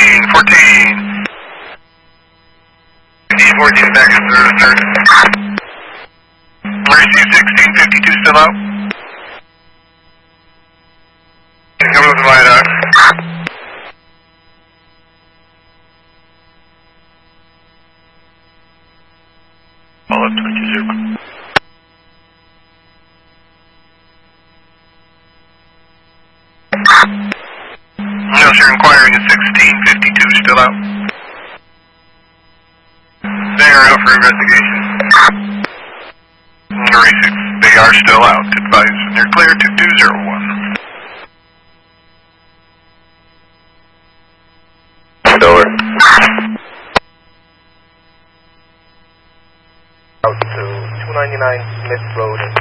14. D14 back up to the third. Receive 1652 still out. Come with the LiDAR. All up 20. Notice you're inquiring at 1652 still out. They are out for investigation. 36, they are still out. Advise they're clear to 201. Over. Out to 299 Smith Road.